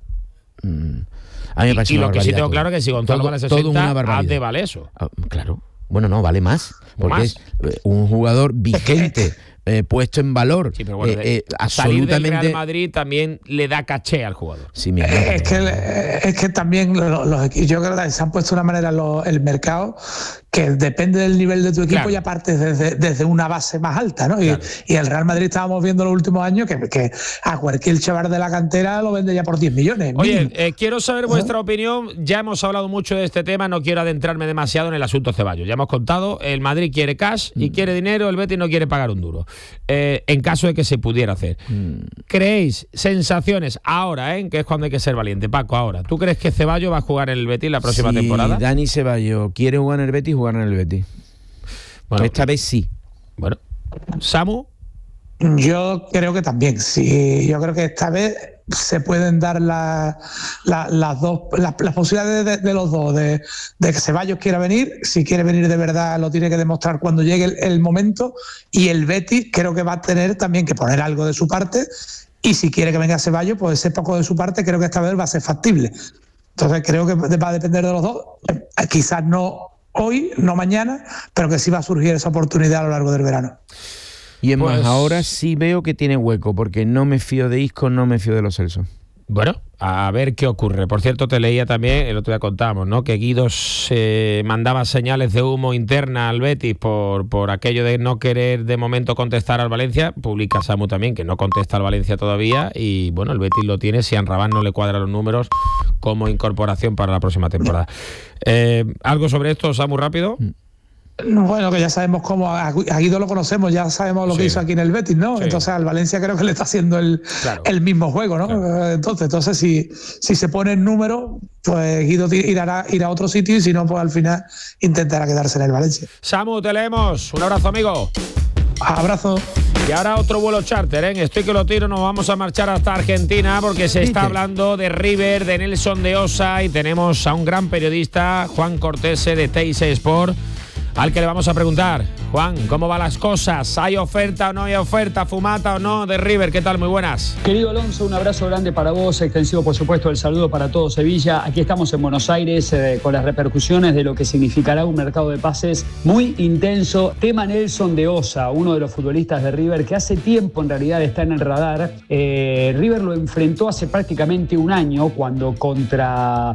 S10: A mí me parece
S9: y lo que sí tengo claro es que si Gonzalo vale 60, Abde vale eso.
S10: Claro. Bueno, no, vale más. Porque es un jugador vigente, puesto en valor.
S9: Sí, pero bueno,
S10: absolutamente.
S9: Salir del Real Madrid también le da caché al jugador.
S10: Sí, mira,
S14: es que también yo creo que se han puesto de una manera el mercado que depende del nivel de tu equipo, claro, y aparte desde una base más alta, ¿no? Claro. Y el Real Madrid estábamos viendo los últimos años que a cualquier chaval de la cantera lo vende ya por 10 millones.
S9: Oye, quiero saber vuestra opinión. Ya hemos hablado mucho de este tema, no quiero adentrarme demasiado en el asunto Ceballos. Ya hemos contado, el Madrid quiere cash y quiere dinero, el Betis no quiere pagar un duro. En caso de que se pudiera hacer. ¿Creéis, sensaciones ahora, que es cuando hay que ser valiente? Paco, ahora, ¿tú crees que Ceballos va a jugar en el Betis la próxima temporada?
S10: Si Dani Ceballos quiere jugar en el Betis, jugar en el Betis. Bueno, esta vez sí.
S9: Bueno, Samu.
S14: Yo creo que también, sí. Yo creo que esta vez se pueden dar las posibilidades de los dos, de que Ceballos quiera venir. Si quiere venir de verdad, lo tiene que demostrar cuando llegue el momento. Y el Betis creo que va a tener también que poner algo de su parte. Y si quiere que venga Ceballos, pues ese poco de su parte creo que esta vez va a ser factible. Entonces creo que va a depender de los dos. Quizás no hoy, no mañana, pero que sí va a surgir esa oportunidad a lo largo del verano.
S10: Y es más, ahora sí veo que tiene hueco, porque no me fío de Isco, no me fío de Lo Celso.
S9: Bueno, a ver qué ocurre. Por cierto, te leía también, el otro día contábamos, ¿no?, que Guido mandaba señales de humo interna al Betis por aquello de no querer de momento contestar al Valencia. Publica Samu también que no contesta al Valencia todavía y bueno, el Betis lo tiene si a Enrabán no le cuadran los números como incorporación para la próxima temporada. ¿Algo sobre esto, Samu, rápido?
S14: Bueno, que ya sabemos cómo, a Guido lo conocemos, ya sabemos lo que hizo aquí en el Betis, ¿no? Sí. Entonces al Valencia creo que le está haciendo el mismo juego, ¿no? Claro. Entonces si se pone en número, pues Guido irá a otro sitio y si no, pues al final intentará quedarse en el Valencia.
S9: Samu, te leemos. Un abrazo, amigo.
S14: Abrazo.
S9: Y ahora otro vuelo charter, ¿eh? Estoy que lo tiro, nos vamos a marchar hasta Argentina porque se está hablando de River, de Nelson de Osa y tenemos a un gran periodista, Juan Cortese de TIC Sport, al que le vamos a preguntar. Juan, ¿cómo van las cosas? ¿Hay oferta o no hay oferta? ¿Fumata o no de River? ¿Qué tal? Muy buenas.
S17: Querido Alonso, un abrazo grande para vos, extensivo por supuesto el saludo para todo Sevilla. Aquí estamos en Buenos Aires con las repercusiones de lo que significará un mercado de pases muy intenso. Tema Nelson de Osa, uno de los futbolistas de River que hace tiempo en realidad está en el radar. River lo enfrentó hace prácticamente un año cuando contra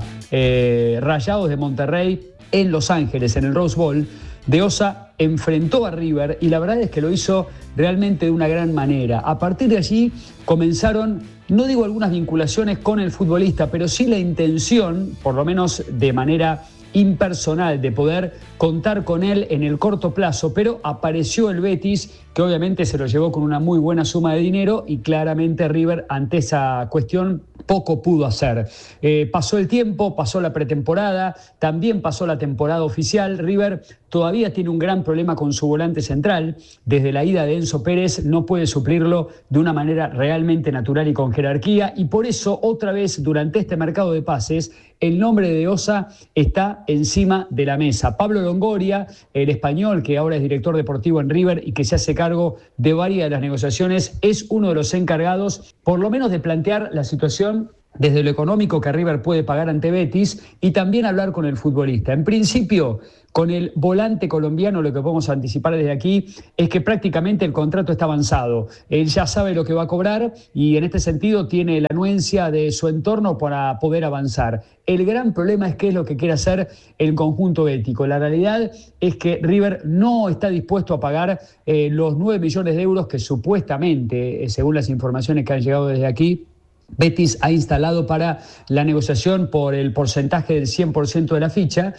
S17: Rayados de Monterrey en Los Ángeles, en el Rose Bowl. De Osa enfrentó a River y la verdad es que lo hizo realmente de una gran manera. A partir de allí comenzaron, no digo algunas vinculaciones con el futbolista, pero sí la intención, por lo menos de manera impersonal, de poder contar con él en el corto plazo, pero apareció el Betis, que obviamente se lo llevó con una muy buena suma de dinero y claramente River ante esa cuestión poco pudo hacer. Pasó el tiempo, pasó la pretemporada, también pasó la temporada oficial. River todavía tiene un gran problema con su volante central. Desde la ida de Enzo Pérez no puede suplirlo de una manera realmente natural y con jerarquía, y por eso otra vez durante este mercado de pases el nombre de Osa está encima de la mesa. Pablo Longoria, el español que ahora es director deportivo en River y que se hace cargo de varias de las negociaciones, es uno de los encargados por lo menos de plantear la situación desde lo económico que River puede pagar ante Betis y también hablar con el futbolista. En principio, con el volante colombiano, lo que podemos anticipar desde aquí es que prácticamente el contrato está avanzado. Él ya sabe lo que va a cobrar y en este sentido tiene la anuencia de su entorno para poder avanzar. El gran problema es qué es lo que quiere hacer el conjunto ético. La realidad es que River no está dispuesto a pagar los 9 millones de euros que supuestamente, según las informaciones que han llegado desde aquí, Betis ha instalado para la negociación por el porcentaje del 100% de la ficha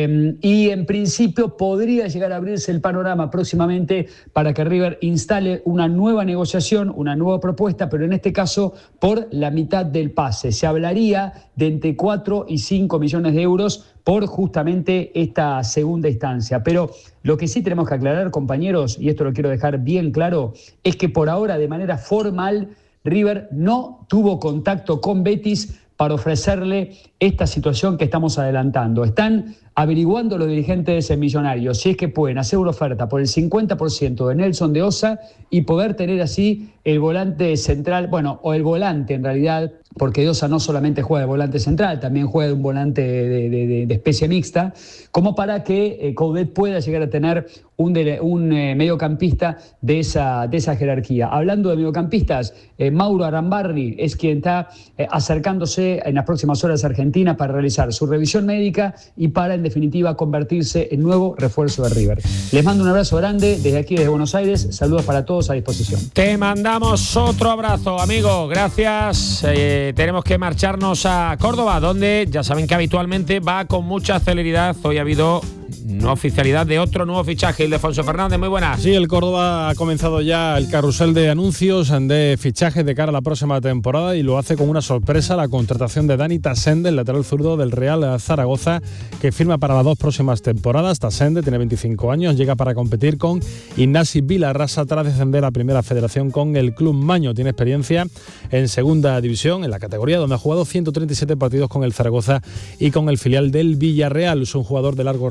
S17: y en principio podría llegar a abrirse el panorama próximamente para que River instale una nueva negociación, una nueva propuesta, pero en este caso por la mitad del pase. Se hablaría de entre 4 y 5 millones de euros por justamente esta segunda instancia. Pero lo que sí tenemos que aclarar, compañeros, y esto lo quiero dejar bien claro, es que por ahora de manera formal River no tuvo contacto con Betis para ofrecerle esta situación que estamos adelantando. Están averiguando los dirigentes millonarios si es que pueden hacer una oferta por el 50% de Nelson de Osa y poder tener así el volante central, bueno, o el volante en realidad, porque de Osa no solamente juega de volante central, también juega de un volante de especie mixta, como para que Coudet pueda llegar a tener un mediocampista de esa jerarquía. Hablando de mediocampistas, Mauro Arambarri es quien está acercándose en las próximas horas a Argentina para realizar su revisión médica y para, en definitiva, convertirse en nuevo refuerzo de River. Les mando un abrazo grande desde aquí, desde Buenos Aires. Saludos para todos, a disposición.
S9: Te mandamos otro abrazo, amigo. Gracias. Tenemos que marcharnos a Córdoba, donde ya saben que habitualmente va con mucha celeridad. Hoy ha habido no oficialidad de otro nuevo fichaje, Ildefonso Fernández. Muy buenas.
S18: Sí, el Córdoba ha comenzado ya el carrusel de anuncios de fichajes de cara a la próxima temporada y lo hace con una sorpresa, la contratación de Dani Tasende, el lateral zurdo del Real Zaragoza, que firma para las 2 próximas temporadas. Tasende tiene 25 años, llega para competir con Ignasi Vilarrasa tras descender a Primera Federación con el Club Maño. Tiene experiencia en Segunda División, en la categoría donde ha jugado 137 partidos con el Zaragoza y con el filial del Villarreal. Es un jugador de largo recorrido,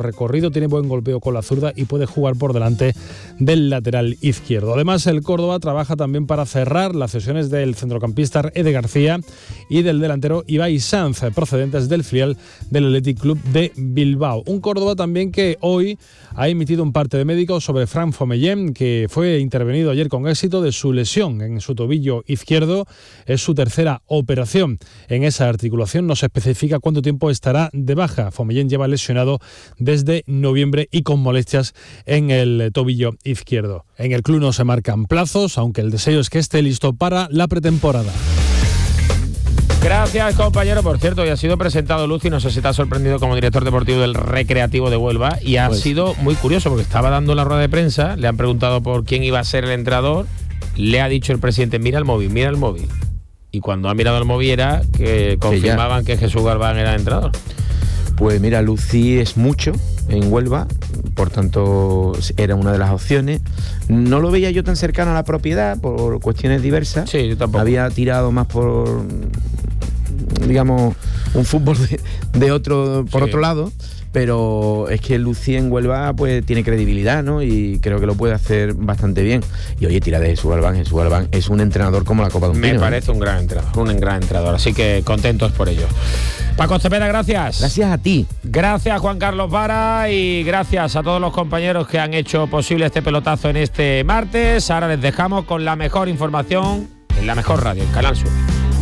S18: rápido, tiene buen golpeo con la zurda y puede jugar por delante del lateral izquierdo. Además, el Córdoba trabaja también para cerrar las cesiones del centrocampista Ede García y del delantero Ibai Sanz, procedentes del filial del Athletic Club de Bilbao. Un Córdoba también que hoy ha emitido un parte de médico sobre Fran Fomellén, que fue intervenido ayer con éxito de su lesión en su tobillo izquierdo. Es su tercera operación en esa articulación. No se especifica cuánto tiempo estará de baja. Fomellén lleva lesionado desde noviembre y con molestias en el tobillo izquierdo. En el club no se marcan plazos, aunque el deseo es que esté listo para la pretemporada.
S9: Gracias, compañero. Por cierto, hoy ha sido presentado Luci, no sé si te ha sorprendido, como director deportivo del Recreativo de Huelva, y ha sido muy curioso porque estaba dando la rueda de prensa, le han preguntado por quién iba a ser el entrenador, le ha dicho el presidente, mira el móvil. Y cuando ha mirado el móvil era que confirmaban que Jesús Galván era el entrenador.
S10: Pues mira, Luci es mucho en Huelva, por tanto era una de las opciones. No lo veía yo tan cercano a la propiedad por cuestiones diversas.
S9: Sí, yo tampoco.
S10: Había tirado más por, digamos, un fútbol de otro, por otro lado. Pero es que Luci en Huelva pues tiene credibilidad, ¿no? Y creo que lo puede hacer bastante bien. Y oye, tira de Jesús Galván. Jesús Galván es un entrenador como la Copa de un Pino.
S9: Me parece un gran entrenador, así que contentos por ello. Paco Cepeda, gracias.
S10: Gracias a ti.
S9: Gracias, Juan Carlos Vara, y gracias a todos los compañeros que han hecho posible este pelotazo en este martes. Ahora les dejamos con la mejor información en la mejor radio, en Canal Sur.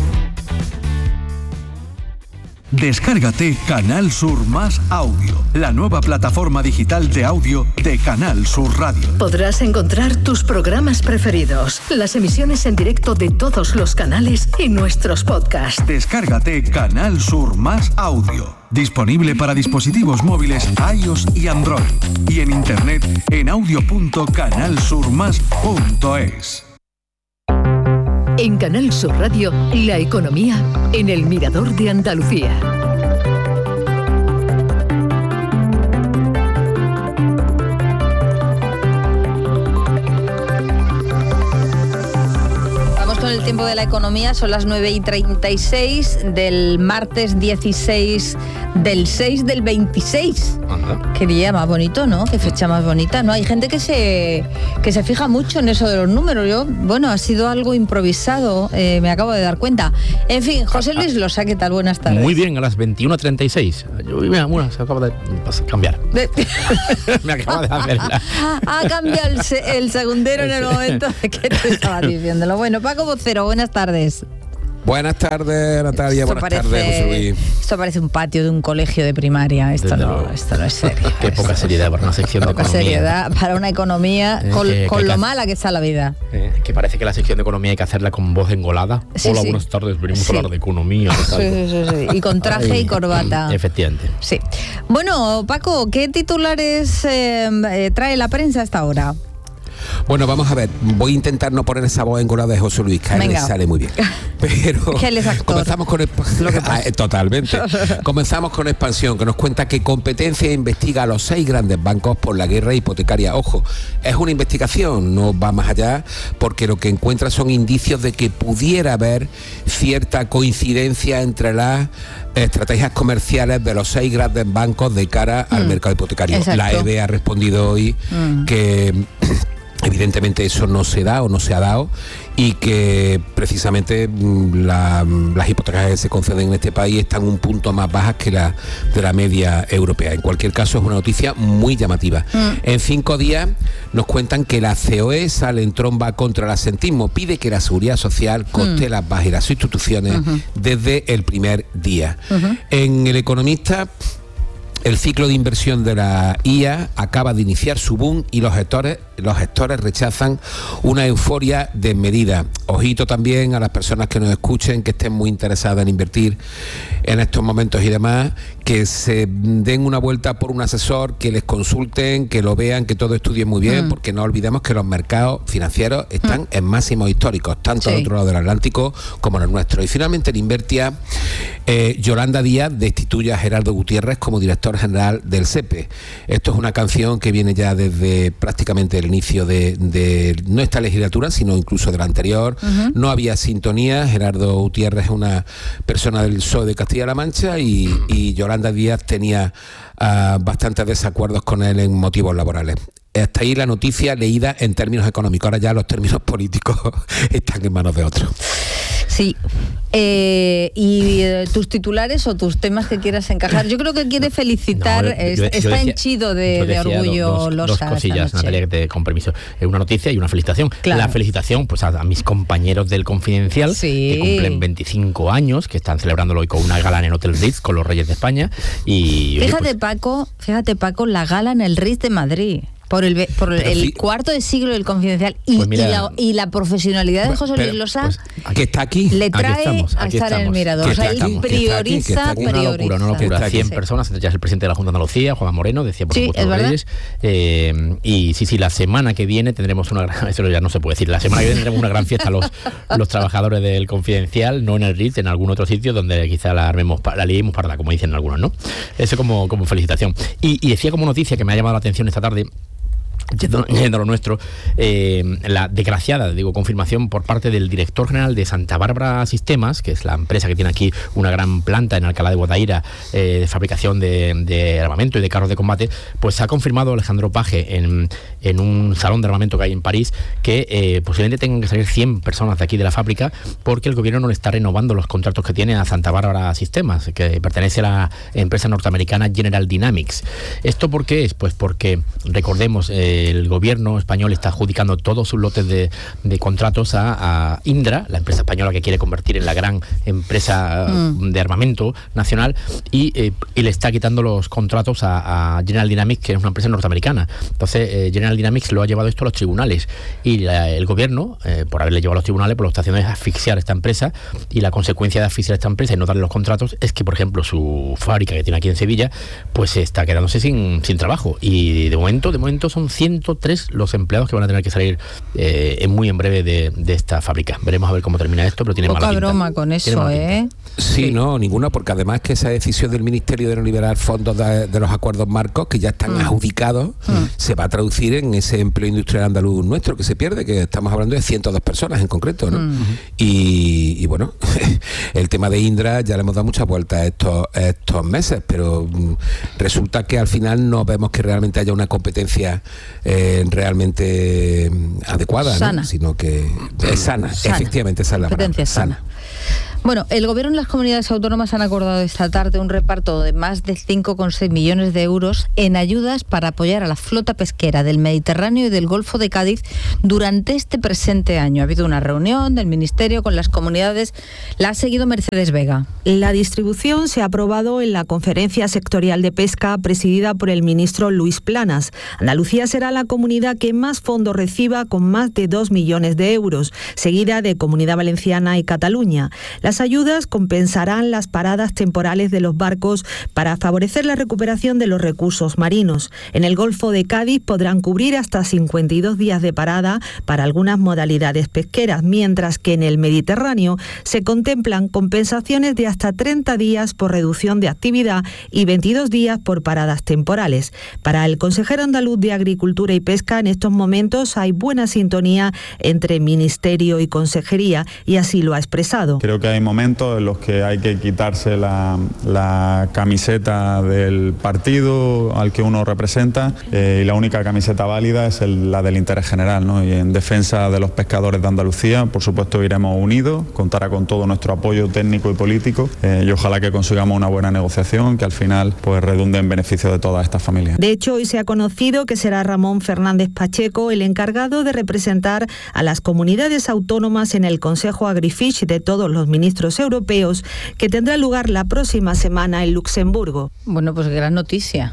S1: Descárgate Canal Sur Más Audio, la nueva plataforma digital de audio de Canal Sur Radio.
S11: Podrás encontrar tus programas preferidos, las emisiones en directo de todos los canales y nuestros podcasts.
S1: Descárgate Canal Sur Más Audio, disponible para dispositivos móviles iOS y Android, y en internet en audio.canalsurmas.es.
S11: En Canal Sur Radio, la economía en el Mirador de Andalucía.
S2: Vamos con el tiempo de la economía, son las 9:36 del martes 16 del 6 del 26. Ajá. Qué día más bonito, ¿no? Qué fecha más bonita, ¿no? Hay gente que se fija mucho en eso de los números. Ha sido algo improvisado, me acabo de dar cuenta. En fin, José Luis Losa, ¿qué tal? Buenas tardes.
S19: Muy bien, a las 21:36. Mira, se acaba de cambiar. Me acaba de hacer.
S2: Ha cambiado el segundero en el momento de que te estaba diciéndolo. Bueno, Paco Vocero, buenas tardes.
S20: Buenas tardes, Natalia. Buenas tardes, José Luis.
S2: Esto parece un patio de un colegio de primaria. Esto no es serio.
S19: Qué poca seriedad para una sección de economía.
S2: Poca seriedad para una economía con lo mala que está la vida.
S19: Que parece que la sección de economía hay que hacerla con voz engolada.
S2: Sí,
S19: Hola,
S2: sí.
S19: buenas tardes, venimos a hablar de economía.
S2: Sí. Y con traje y corbata.
S19: Efectivamente.
S2: Sí. Bueno, Paco, ¿qué titulares trae la prensa hasta ahora?
S20: Bueno, vamos a ver, voy a intentar no poner esa voz engolada de José Luis, que a él le sale muy bien. Pero
S2: que él es actor.
S20: Comenzamos con totalmente. Comenzamos con Expansión, que nos cuenta que Competencia investiga a los 6 grandes bancos por la guerra hipotecaria. Ojo, es una investigación, no va más allá, porque lo que encuentra son indicios de que pudiera haber cierta coincidencia entre las estrategias comerciales de los 6 grandes bancos de cara al mercado hipotecario.
S2: Exacto.
S20: La EBE ha respondido hoy que evidentemente eso no se da o no se ha dado, y que precisamente las hipotecas que se conceden en este país están un punto más bajas que la de la media europea. En cualquier caso, es una noticia muy llamativa. En 5 días nos cuentan que la COE sale en tromba contra el absentismo, pide que la Seguridad Social coste las bajas y las sustituciones desde el primer día. En El Economista, el ciclo de inversión de la IA acaba de iniciar su boom y los gestores rechazan una euforia desmedida. Ojito también a las personas que nos escuchen, que estén muy interesadas en invertir en estos momentos y demás, que se den una vuelta por un asesor, que les consulten, que lo vean, que todo estudien muy bien, porque no olvidemos que los mercados financieros están en máximos históricos, tanto al otro lado del Atlántico como en el nuestro. Y finalmente en Invertia, Yolanda Díaz destituye a Gerardo Gutiérrez como director director general del SEPE. Esto es una canción que viene ya desde prácticamente el inicio de no esta legislatura, sino incluso de la anterior. No había sintonía. Gerardo Gutiérrez es una persona del PSOE de Castilla-La Mancha y Yolanda Díaz tenía bastantes desacuerdos con él en motivos laborales. Hasta ahí la noticia leída en términos económicos. Ahora ya los términos políticos están en manos de otros.
S2: Sí. ¿Tus titulares o tus temas que quieras encajar? Yo creo que quiere felicitar, está henchido de orgullo Losa.
S19: Dos cosillas, Natalia, con permiso. Una noticia y una felicitación. Claro. La felicitación pues a mis compañeros del Confidencial, que cumplen 25 años, que están celebrándolo hoy con una gala en el Hotel Ritz con los Reyes de España. Y
S2: fíjate, Paco, la gala en el Ritz de Madrid. Por el cuarto de siglo del Confidencial y la profesionalidad de José Luis Losa,
S20: que está aquí,
S2: le trae a estar en el Mirador. O sea, él prioriza.
S19: Una locura. 100 personas, ya es el presidente de la Junta de Andalucía, Juan Moreno, decía por supuesto los Reyes. Y sí, la semana que viene tendremos una gran, eso ya no se puede decir, la semana que viene tendremos una gran fiesta los trabajadores del Confidencial, no en el Ritz, en algún otro sitro donde quizá la liemos parda, como dicen algunos, ¿no? Eso como felicitación. Y decía como noticia que me ha llamado la atención esta tarde, yendo a lo nuestro, la desgraciada, confirmación por parte del director general de Santa Bárbara Sistemas, que es la empresa que tiene aquí una gran planta en Alcalá de Guadaira de fabricación de armamento y de carros de combate, pues ha confirmado Alejandro Paje en un salón de armamento que hay en París que posiblemente tengan que salir 100 personas de aquí de la fábrica porque el gobierno no le está renovando los contratos que tiene a Santa Bárbara Sistemas, que pertenece a la empresa norteamericana General Dynamics. ¿Esto por qué es? Pues porque, recordemos, el gobierno español está adjudicando todos sus lotes de contratos a Indra, la empresa española que quiere convertir en la gran empresa de armamento nacional, y le está quitando los contratos a General Dynamics, que es una empresa norteamericana. Entonces General Dynamics lo ha llevado esto a los tribunales y el gobierno, por haberle llevado a los tribunales, pues lo que está haciendo es asfixiar a esta empresa, y la consecuencia de asfixiar a esta empresa y no darle los contratos es que, por ejemplo, su fábrica que tiene aquí en Sevilla, pues está quedándose sin trabajo, y de momento son 103 los empleados que van a tener que salir muy en breve de esta fábrica. Veremos a ver cómo termina esto, pero tiene mala pinta.
S2: Poca broma con eso, ¿eh?
S20: Sí, no, ninguna, porque además que esa decisión del Ministerio de no liberar fondos de los acuerdos marcos, que ya están adjudicados, se va a traducir en ese empleo industrial andaluz nuestro que se pierde, que estamos hablando de 102 personas en concreto, ¿no? Y bueno, el tema de Indra ya le hemos dado muchas vueltas estos meses, pero resulta que al final no vemos que realmente haya una competencia realmente adecuada,
S2: sana,
S20: ¿no? Sino que es sana, efectivamente, esa es la palabra, sana.
S2: Bueno, el Gobierno y las comunidades autónomas han acordado esta tarde un reparto de más de 5,6 millones de euros en ayudas para apoyar a la flota pesquera del Mediterráneo y del Golfo de Cádiz durante este presente año. Ha habido una reunión del Ministerio con las comunidades. La ha seguido Mercedes Vega.
S21: La distribución se ha aprobado en la Conferencia Sectorial de Pesca presidida por el ministro Luis Planas. Andalucía será la comunidad que más fondos reciba, con más de 2 millones de euros, seguida de Comunidad Valenciana y Cataluña. Las ayudas compensarán las paradas temporales de los barcos para favorecer la recuperación de los recursos marinos. En el Golfo de Cádiz podrán cubrir hasta 52 días de parada para algunas modalidades pesqueras, mientras que en el Mediterráneo se contemplan compensaciones de hasta 30 días por reducción de actividad y 22 días por paradas temporales. Para el consejero andaluz de Agricultura y Pesca, en estos momentos hay buena sintonía entre Ministerio y Consejería, y así lo ha expresado.
S22: Creo que hay momentos en los que hay que quitarse la camiseta del partido al que uno representa, y la única camiseta válida es la del interés general, ¿no? Y en defensa de los pescadores de Andalucía, por supuesto, iremos unidos, contará con todo nuestro apoyo técnico y político, y ojalá que consigamos una buena negociación que al final pues redunde en beneficio de todas estas familias.
S21: De hecho, hoy se ha conocido que será Ramón Fernández Pacheco el encargado de representar a las comunidades autónomas en el Consejo Agrifish de todos los ministros europeos, que tendrá lugar la próxima semana en Luxemburgo.
S2: Bueno, pues gran noticia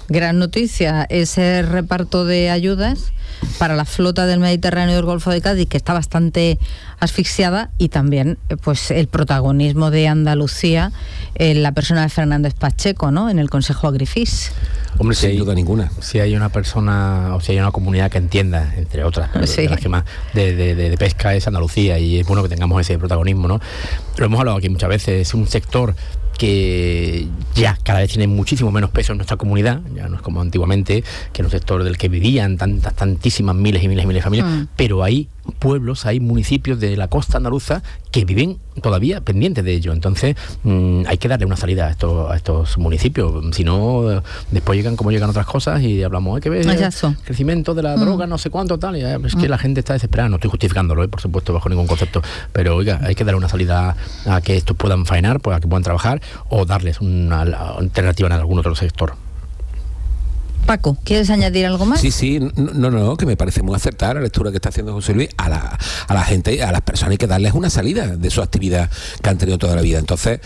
S2: ese reparto de ayudas para la flota del Mediterráneo y del Golfo de Cádiz, que está bastante asfixiada, y también pues el protagonismo de Andalucía en la persona de Fernández Pacheco, ¿no?, en el Consejo Agrifish.
S20: Hombre, sin duda ninguna.
S19: Si hay una persona, o si hay una comunidad que entienda, entre otras, de las que más de pesca, es Andalucía, y es bueno que tengamos ese protagonismo, ¿no? Lo hemos hablado aquí muchas veces, es un sector que ya cada vez tiene muchísimo menos peso en nuestra comunidad, ya no es como antiguamente, que era un sector del que vivían tantísimas miles y miles y miles de familias, pero hay pueblos, hay municipios de la costa andaluza que viven todavía pendientes de ello. Entonces hay que darle una salida a estos municipios, si no después llegan como llegan otras cosas y hablamos, hay que ver el crecimiento de la droga, no sé cuánto, tal, y es que la gente está desesperada. No estoy justificándolo, por supuesto, bajo ningún concepto, pero oiga, hay que darle una salida a que estos puedan faenar, pues a que puedan trabajar, o darles una alternativa en algún otro sector.
S2: Paco, ¿quieres añadir algo más?
S20: Sí, no, que me parece muy acertada la lectura que está haciendo José Luis. A la gente, a las personas hay que darles una salida de su actividad que han tenido toda la vida. Entonces,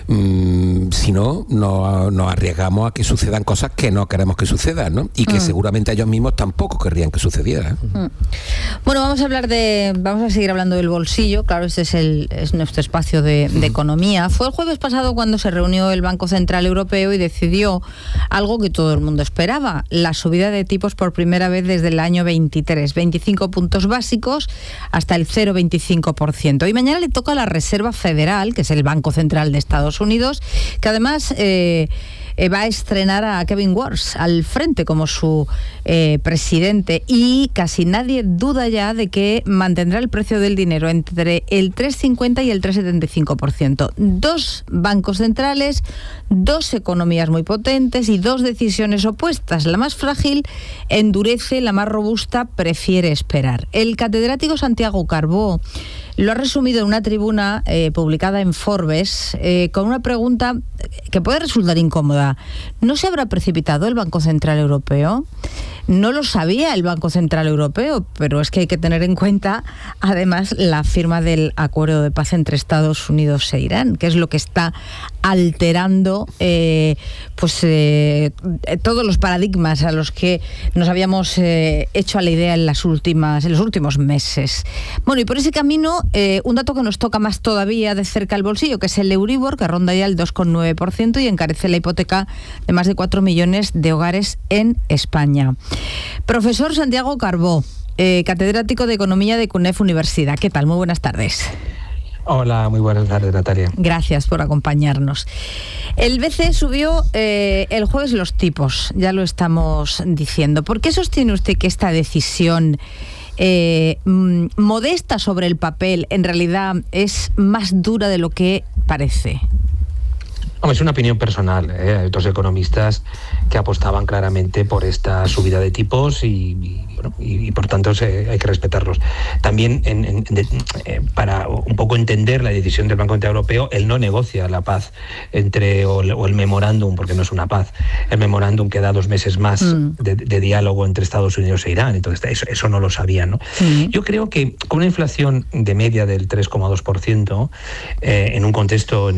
S20: si no, nos arriesgamos a que sucedan cosas que no queremos que sucedan, ¿no? Y que seguramente ellos mismos tampoco querrían que sucediera.
S2: Bueno, vamos a seguir hablando del bolsillo. Claro, este es nuestro espacio de economía. Fue el jueves pasado cuando se reunió el Banco Central Europeo y decidió algo que todo el mundo esperaba: la subida de tipos por primera vez desde el año 23, 25 puntos básicos hasta el 0,25%. Y mañana le toca a la Reserva Federal, que es el Banco Central de Estados Unidos, que además va a estrenar a Kevin Warsh al frente como su presidente, y casi nadie duda ya de que mantendrá el precio del dinero entre el 3,50 y el 3,75%. Dos bancos centrales, dos economías muy potentes y dos decisiones opuestas. La más frágil endurece, la más robusta prefiere esperar. El catedrático Santiago Carbó lo ha resumido en una tribuna publicada en Forbes con una pregunta que puede resultar incómoda. ¿No se habrá precipitado el Banco Central Europeo? No lo sabía el Banco Central Europeo, pero es que hay que tener en cuenta además la firma del acuerdo de paz entre Estados Unidos e Irán, que es lo que está alterando todos los paradigmas a los que nos habíamos hecho a la idea en los últimos meses. Bueno, y por ese camino, un dato que nos toca más todavía de cerca al bolsillo, que es el Euribor, que ronda ya el 2,9% y encarece la hipoteca de más de 4 millones de hogares en España. Profesor Santiago Carbó, catedrático de Economía de CUNEF Universidad. ¿Qué tal? Muy buenas tardes.
S4: Hola, muy buenas tardes, Natalia.
S2: Gracias por acompañarnos. El BCE subió el jueves los tipos, ya lo estamos diciendo. ¿Por qué sostiene usted que esta decisión modesta sobre el papel en realidad es más dura de lo que parece?
S4: Es una opinión personal. Hay otros economistas que apostaban claramente por esta subida de tipos y por tanto hay que respetarlos. También para un poco entender la decisión del Banco Central Europeo, él no negocia la paz o el memorándum, porque no es una paz, el memorándum que da 2 meses más de diálogo entre Estados Unidos e Irán. Entonces eso no lo sabían, ¿no? Yo creo que con una inflación de media del 3,2% en un contexto en